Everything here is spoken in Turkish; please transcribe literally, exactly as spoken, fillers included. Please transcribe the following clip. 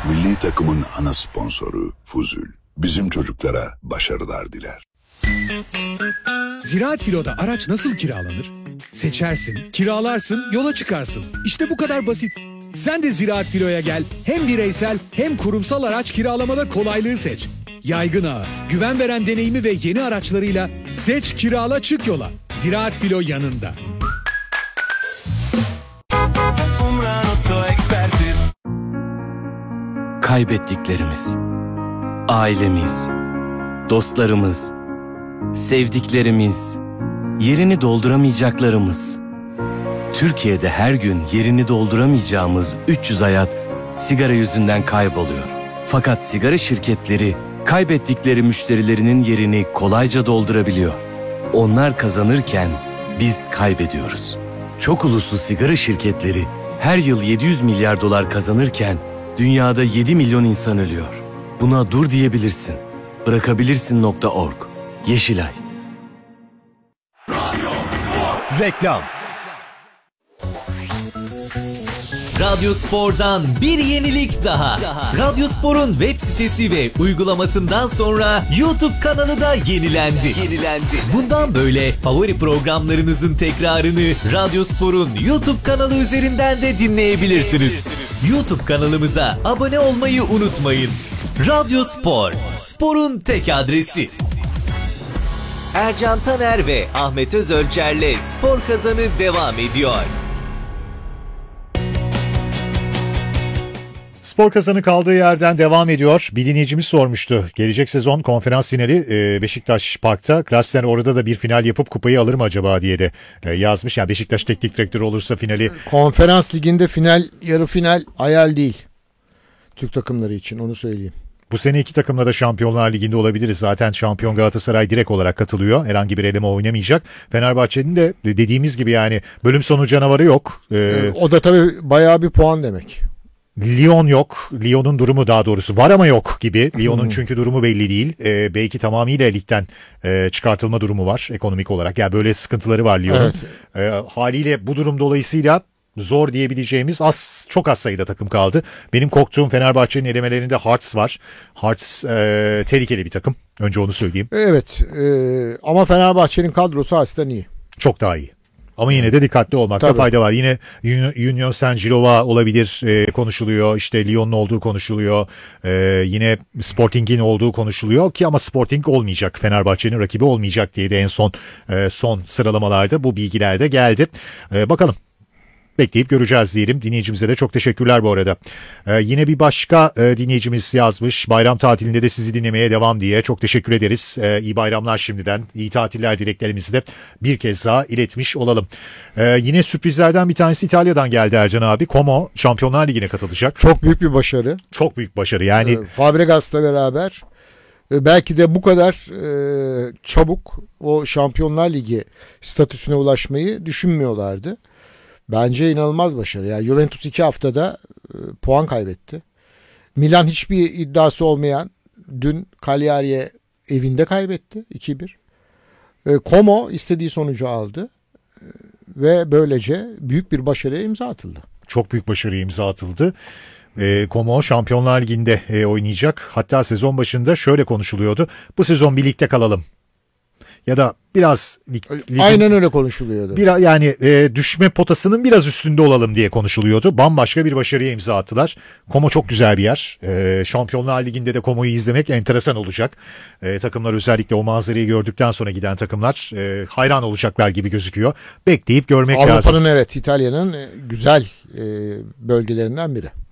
Milli takımın ana sponsoru Fuzul. Bizim çocuklara başarılar diler. Ziraat Filo'da araç nasıl kiralanır? Seçersin, kiralarsın, yola çıkarsın. İşte bu kadar basit. Sen de Ziraat Filo'ya gel. Hem bireysel hem kurumsal araç kiralamada kolaylığı seç. Yaygın ağı, güven veren deneyimi ve yeni araçlarıyla seç, kirala, çık yola. Ziraat Filo yanında. Kaybettiklerimiz, ailemiz, dostlarımız, sevdiklerimiz, yerini dolduramayacaklarımız. Türkiye'de her gün yerini dolduramayacağımız üç yüz hayat sigara yüzünden kayboluyor. Fakat sigara şirketleri kaybettikleri müşterilerinin yerini kolayca doldurabiliyor. Onlar kazanırken biz kaybediyoruz. Çok uluslu sigara şirketleri her yıl yedi yüz milyar dolar kazanırken dünyada yedi milyon insan ölüyor. Buna dur diyebilirsin. Bırakabilirsin nokta org. Yeşilay. Reklam. Radyo Spor'dan bir yenilik daha. Radyo Spor'un web sitesi ve uygulamasından sonra YouTube kanalı da yenilendi. Yenilendi. Bundan böyle favori programlarınızın tekrarını Radyo Spor'un YouTube kanalı üzerinden de dinleyebilirsiniz. YouTube kanalımıza abone olmayı unutmayın. Radyo Spor, sporun tek adresi. Ercan Taner ve Ahmet Özölçer'le Spor Kazanı devam ediyor. Spor Kazanı kaldığı yerden devam ediyor. Bir dinleyicimiz sormuştu. Gelecek sezon konferans finali Beşiktaş Park'ta. Klasen orada da bir final yapıp kupayı alır mı acaba diye de yazmış. Yani Beşiktaş teknik direktörü olursa finali. Konferans liginde final, yarı final hayal değil. Türk takımları için, onu söyleyeyim. Bu sene iki takımla da Şampiyonlar Ligi'nde olabiliriz. Zaten şampiyon Galatasaray direkt olarak katılıyor. Herhangi bir eleme oynamayacak. Fenerbahçe'nin de dediğimiz gibi yani bölüm sonu canavarı yok. Ee, o da tabii bayağı bir puan demek. Lyon yok. Lyon'un durumu daha doğrusu var ama yok gibi. Lyon'un hmm. çünkü durumu belli değil. Ee, belki tamamıyla ligden e, çıkartılma durumu var ekonomik olarak. Yani böyle sıkıntıları var Lyon'un. Evet. E, haliyle bu durum dolayısıyla zor diyebileceğimiz az çok az sayıda takım kaldı. Benim korktuğum Fenerbahçe'nin elemelerinde Hearts var. Hearts e, tehlikeli bir takım. Önce onu söyleyeyim. Evet e, ama Fenerbahçe'nin kadrosu Hearts'tan iyi. Çok daha iyi. Ama yine de dikkatli olmakta Tabii. fayda var. Yine Union Saint-Gilloise olabilir e, konuşuluyor. İşte Lyon'un olduğu konuşuluyor. E, yine Sporting'in olduğu konuşuluyor ki ama Sporting olmayacak. Fenerbahçe'nin rakibi olmayacak diye de en son e, son sıralamalarda bu bilgiler de geldi. E, bakalım. Bekleyip göreceğiz diyelim. Dinleyicimize de çok teşekkürler bu arada. Ee, yine bir başka e, dinleyicimiz yazmış. Bayram tatilinde de sizi dinlemeye devam diye. Çok teşekkür ederiz. Ee, iyi bayramlar şimdiden. İyi tatiller dileklerimizi de bir kez daha iletmiş olalım. Ee, yine sürprizlerden bir tanesi İtalya'dan geldi Ercan abi. Como Şampiyonlar Ligi'ne katılacak. Çok büyük bir başarı. Çok büyük başarı yani. Ee, Fabregas'la beraber e, belki de bu kadar e, çabuk o Şampiyonlar Ligi statüsüne ulaşmayı düşünmüyorlardı. Bence inanılmaz başarı. Yani Juventus iki haftada e, puan kaybetti. Milan hiçbir iddiası olmayan dün Cagliari'ye evinde kaybetti iki bir. E, Como istediği sonucu aldı. E, ve böylece büyük bir başarıya imza atıldı. Çok büyük başarıya imza atıldı. E, Como Şampiyonlar Ligi'nde e, oynayacak. Hatta sezon başında şöyle konuşuluyordu. Bu sezon birlikte kalalım. Ya da biraz lig, ligin, aynen öyle konuşuluyordu. Bir, yani e, düşme potasının biraz üstünde olalım diye konuşuluyordu. Bambaşka bir başarıya imza attılar. Como çok güzel bir yer. E, Şampiyonlar Ligi'nde de Como'yu izlemek enteresan olacak. E, takımlar özellikle o manzarayı gördükten sonra giden takımlar e, hayran olacaklar gibi gözüküyor. Bekleyip görmek Avrupa'nın, lazım. Avrupa'nın evet İtalya'nın güzel e, bölgelerinden biri.